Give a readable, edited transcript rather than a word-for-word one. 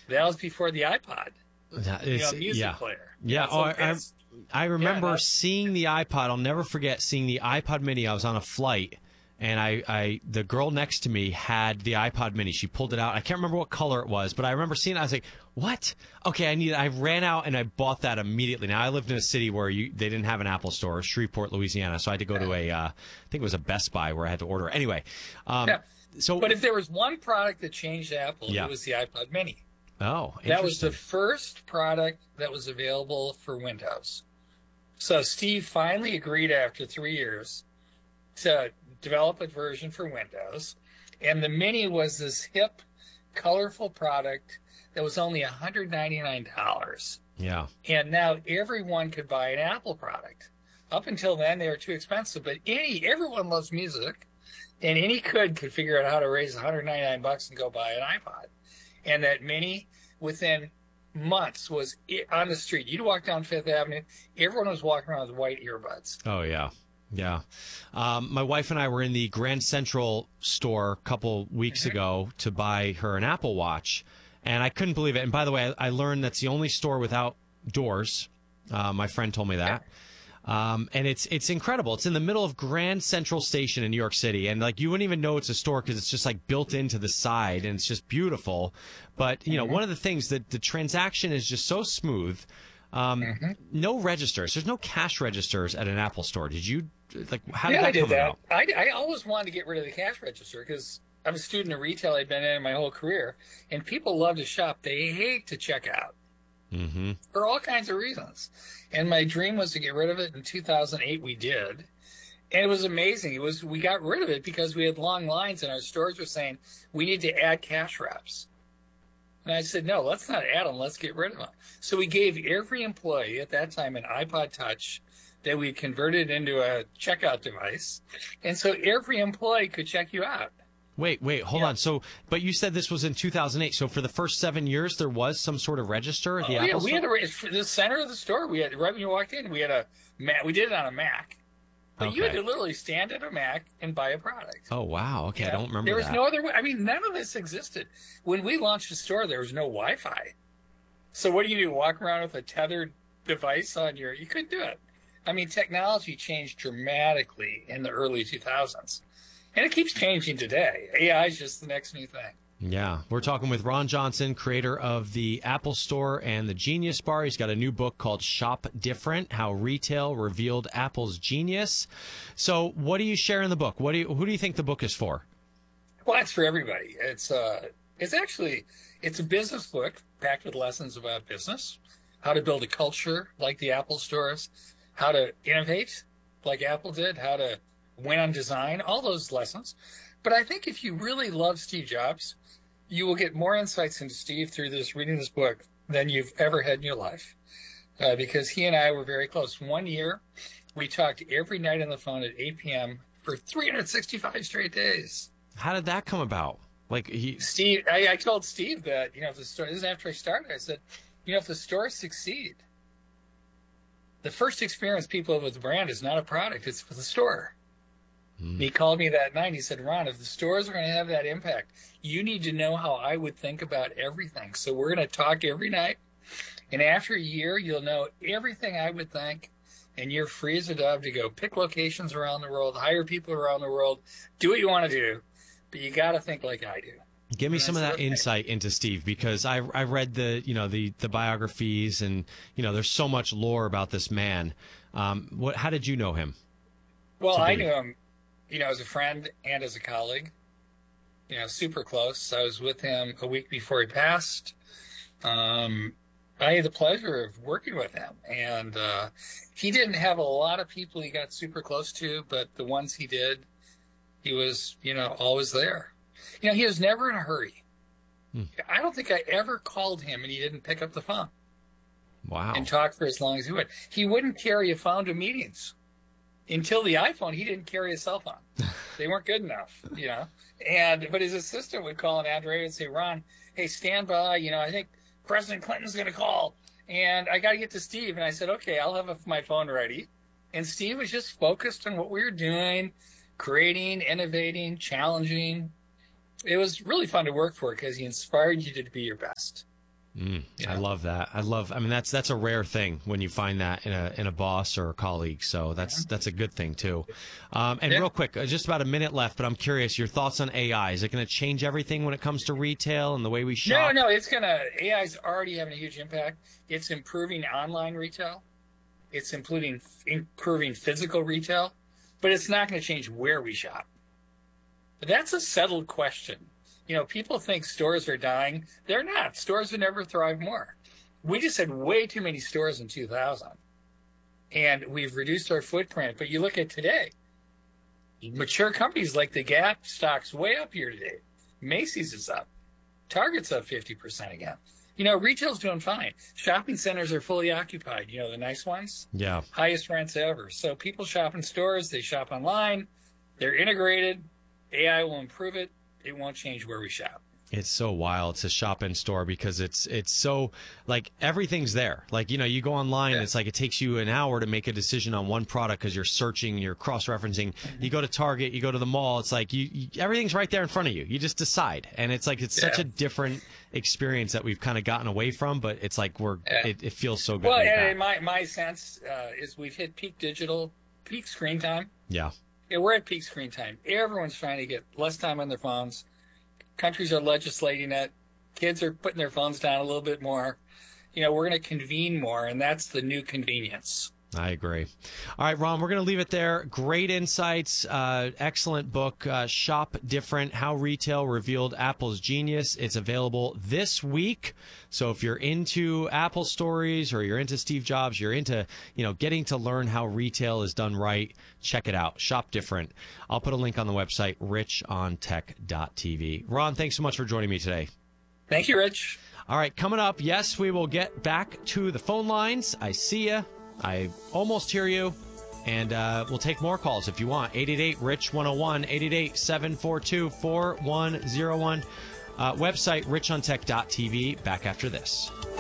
That was before the iPod, music Yeah. player. Yeah. So I remember yeah, seeing the iPod. I'll never forget seeing the iPod Mini. I was on a flight, and the girl next to me had the iPod Mini. She pulled it out. I can't remember what color it was, but I remember seeing it. I was like, "What? Okay, I ran out and I bought that immediately." Now I lived in a city where they didn't have an Apple store, Shreveport, Louisiana, so I had to go to I think it was a Best Buy where I had to order. Anyway, yeah. so But if there was one product that changed Apple, Yeah. it was the iPod Mini. oh, That was the interesting. first product that was available for Windows. So Steve finally agreed after 3 years to develop a version for Windows. And the Mini was this hip, colorful product that was only $199. Yeah. And now everyone could buy an Apple product. Up until then, they were too expensive. But everyone loves music, and any could figure out how to raise $199 and go buy an iPod. And that Mini, within months, was on the street. You'd walk down Fifth Avenue, everyone was walking around with white earbuds. Oh, yeah. Yeah. My wife and I were in the Grand Central store a couple weeks ago to buy her an Apple Watch, and I couldn't believe it. And by the way, I learned that's the only store without doors. My friend told me that. And it's incredible. It's in the middle of Grand Central Station in New York City, and like you wouldn't even know it's a store because it's just like built into the side, and it's just beautiful. But one of the things that the transaction is just so smooth. No registers. There's no cash registers at an Apple store. Did you how did Yeah, that I did come that. about? I always wanted to get rid of the cash register because I'm a student of retail. I've been in my whole career, and people love to shop. They hate to check out for all kinds of reasons. And my dream was to get rid of it. In 2008, we did. And it was amazing. We got rid of it because we had long lines, and our stores were saying, we need to add cash reps. And I said, no, let's not add them. Let's get rid of them. So we gave every employee at that time an iPod Touch that we converted into a checkout device. And so every employee could check you out. Wait, hold on. So, but you said this was in 2008. So for the first 7 years, there was some sort of register at the Apple we store? had the center of the store. We had, right when you walked in, we had a Mac. We did it on a Mac. But you had Okay. to literally stand at a Mac and buy a product. Oh, wow. Okay, I don't remember There was that. no other way. I mean, none of this existed. When we launched the store, there was no Wi-Fi. So what do? Walk around with a tethered device on you couldn't do it. I mean, technology changed dramatically in the early 2000s. And it keeps changing today. AI is just the next new thing. Yeah, we're talking with Ron Johnson, creator of the Apple Store and the Genius Bar. He's got a new book called Shop Different: How Retail Revealed Apple's Genius. So, what do you share in the book? Who do you think the book is for? Well, it's for everybody. It's a business book packed with lessons about business, how to build a culture like the Apple stores, how to innovate like Apple did, how to win on design, all those lessons. But I think if you really love Steve Jobs, you will get more insights into Steve through reading this book than you've ever had in your life. Because he and I were very close. 1 year, we talked every night on the phone at 8 p.m. for 365 straight days. How did that come about? Steve, I told Steve that, if the store, this is after I started, I said, if the stores succeed, the first experience people have with the brand is not a product, it's with the store. And he called me that night and he said, Ron, if the stores are going to have that impact, you need to know how I would think about everything. So we're going to talk every night. And after a year, you'll know everything I would think. And you're free as a dove to go pick locations around the world, hire people around the world, do what you want to do. But you got to think like I do. Give me some of that insight into Steve, because I read the biographies, and there's so much lore about this man. How did you know him? Well, I knew him, as a friend and as a colleague. Super close. I was with him a week before he passed. I had the pleasure of working with him, and he didn't have a lot of people he got super close to, but the ones he did, he was, always there. He was never in a hurry. I don't think I ever called him and he didn't pick up the phone. Wow. And talk for as long as he would. He wouldn't carry a phone to meetings. Until the iPhone, he didn't carry a cell phone. They weren't good enough, But his assistant would call an Andrea and say, Ron, hey, stand by. I think President Clinton's going to call. And I got to get to Steve. And I said, okay, I'll have my phone ready. And Steve was just focused on what we were doing, creating, innovating, challenging. It was really fun to work for because he inspired you to be your best. I love that. I mean, that's a rare thing when you find that in a boss or a colleague. So that's a good thing too. Real quick, just about a minute left, but I'm curious your thoughts on AI. Is it going to change everything when it comes to retail and the way we shop? No, AI's already having a huge impact. It's improving online retail. It's improving physical retail, but it's not going to change where we shop. But that's a settled question. People think stores are dying. They're not. Stores have never thrived more. We just had way too many stores in 2000, and we've reduced our footprint. But you look at today, mature companies like the Gap stock's way up here today. Macy's is up. Target's up 50% again. Retail's doing fine. Shopping centers are fully occupied, the nice ones. Yeah. Highest rents ever. So people shop in stores. They shop online. They're integrated. AI will improve it. It won't change where we shop. It's so wild to shop in store because it's so like everything's there. Like, you go online, it's like it takes you an hour to make a decision on one product because you're searching, you're cross-referencing. You go to Target, you go to the mall, it's like everything's right there in front of you. You just decide. And it's like it's such a different experience that we've kind of gotten away from, but it's like it feels so good. Well, and my sense is we've hit peak screen time. Yeah. We're at peak screen time. Everyone's trying to get less time on their phones. Countries are legislating it. Kids are putting their phones down a little bit more. We're going to convene more, and that's the new convenience. I agree. All right, Ron, we're going to leave it there. Great insights. Excellent book, Shop Different, How Retail Revealed Apple's Genius. It's available this week. So if you're into Apple stories or you're into Steve Jobs, you're into, getting to learn how retail is done right, check it out. Shop Different. I'll put a link on the website, richontech.tv. Ron, thanks so much for joining me today. Thank you, Rich. All right, coming up, yes, we will get back to the phone lines. I see you. I almost hear you, and we'll take more calls if you want. 888-RICH-101, 888-742-4101. Website, richontech.tv. Back after this.